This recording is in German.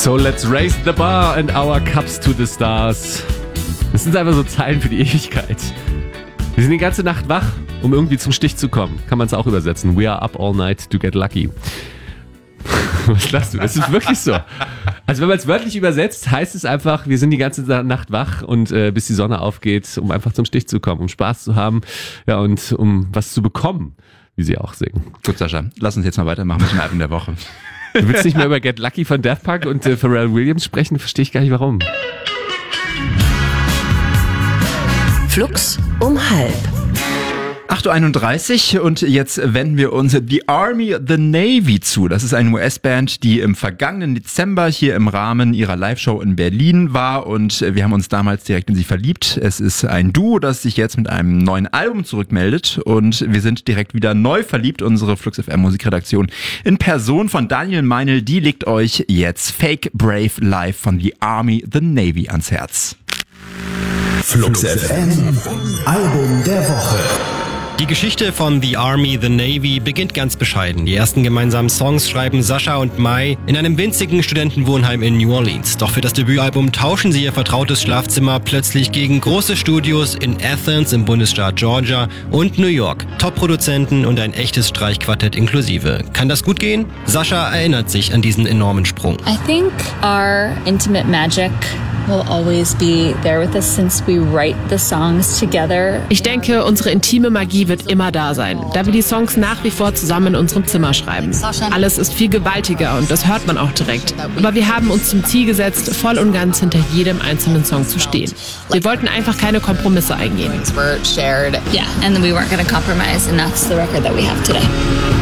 So let's raise the bar and our cups to the stars. Das sind einfach so Zeilen für die Ewigkeit. Wir sind die ganze Nacht wach, um irgendwie zum Stich zu kommen. Kann man es auch übersetzen. We are up all night to get lucky. Was lachst du? Das ist wirklich so. Also wenn man es wörtlich übersetzt, heißt es einfach, wir sind die ganze Nacht wach und bis die Sonne aufgeht, um einfach zum Stich zu kommen, um Spaß zu haben, ja, und um was zu bekommen, wie sie auch singen. Gut, Sascha, lass uns jetzt mal weitermachen mit dem Album der Woche. Du willst nicht mehr über Get Lucky von Daft Punk und Pharrell Williams sprechen? Verstehe ich gar nicht, warum. Flux um halb. 8.31 Uhr und jetzt wenden wir uns The Army, The Navy zu. Das ist eine US-Band, die im vergangenen Dezember hier im Rahmen ihrer Live-Show in Berlin war und wir haben uns damals direkt in sie verliebt. Es ist ein Duo, das sich jetzt mit einem neuen Album zurückmeldet und wir sind direkt wieder neu verliebt. Unsere Flux FM Musikredaktion in Person von Daniel Meinl, die legt euch jetzt Fake Brave Live von The Army, The Navy ans Herz. Flux FM Album der Woche. Die Geschichte von The Army, The Navy beginnt ganz bescheiden. Die ersten gemeinsamen Songs schreiben Sascha und Mai in einem winzigen Studentenwohnheim in New Orleans. Doch für das Debütalbum tauschen sie ihr vertrautes Schlafzimmer plötzlich gegen große Studios in Athens im Bundesstaat Georgia und New York. Top-Produzenten und ein echtes Streichquartett inklusive. Kann das gut gehen? Sascha erinnert sich an diesen enormen Sprung. I think our intimate magic will always be there with us since we write the songs together. Ich denke, unsere intime Magie wird immer da sein, da wir die Songs nach wie vor zusammen in unserem Zimmer schreiben. Alles ist viel gewaltiger und das hört man auch direkt. Aber wir haben uns zum Ziel gesetzt, voll und ganz hinter jedem einzelnen Song zu stehen. Wir wollten einfach keine Kompromisse eingehen. Yeah, and we weren't going to compromise, and that's the record that we have today.